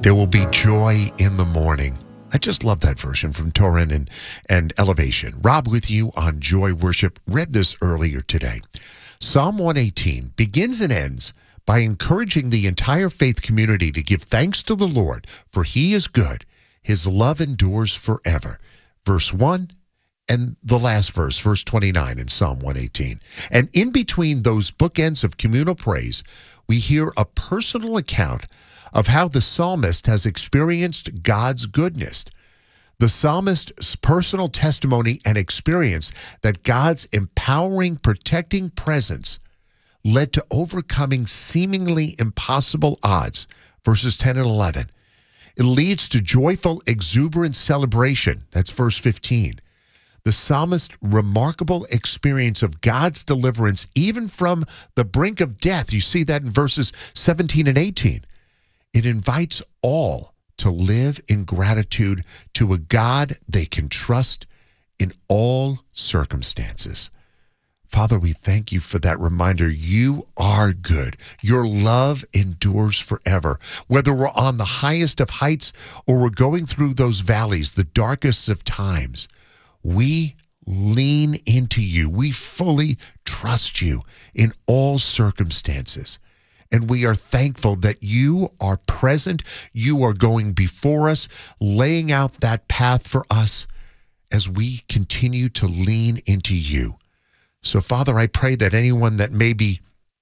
There will be joy in the morning. I just love that version from Torin and Elevation. Rob with you on Joy Worship. Read this earlier today. Psalm 118 begins and ends by encouraging the entire faith community to give thanks to the Lord, for he is good. His love endures forever. Verse 1 and the last verse, verse 29 in Psalm 118. And in between those bookends of communal praise, we hear a personal account of how the psalmist has experienced God's goodness. The psalmist's personal testimony and experience that God's empowering, protecting presence led to overcoming seemingly impossible odds, verses 10 and 11. It leads to joyful, exuberant celebration, that's verse 15. The psalmist's remarkable experience of God's deliverance, even from the brink of death, you see that in verses 17 and 18. It invites all to live in gratitude to a God they can trust in all circumstances. Father, we thank you for that reminder. You are good. Your love endures forever. Whether we're on the highest of heights or we're going through those valleys, the darkest of times, we lean into you. We fully trust you in all circumstances. And we are thankful that you are present. You are going before us, laying out that path for us as we continue to lean into you. So, Father, I pray that anyone that may be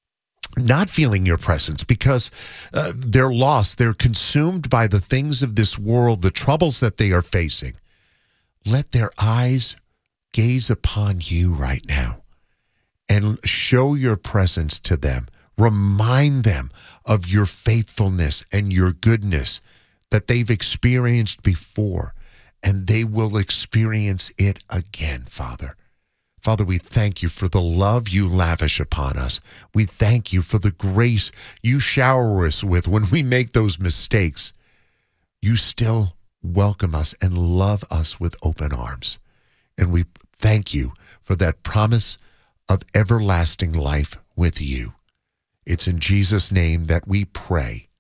not feeling your presence because they're lost, they're consumed by the things of this world, the troubles that they are facing, let their eyes gaze upon you right now and show your presence to them. Remind them of your faithfulness and your goodness that they've experienced before, and they will experience it again, Father. Father, we thank you for the love you lavish upon us. We thank you for the grace you shower us with when we make those mistakes. You still welcome us and love us with open arms. And we thank you for that promise of everlasting life with you. It's in Jesus' name that we pray.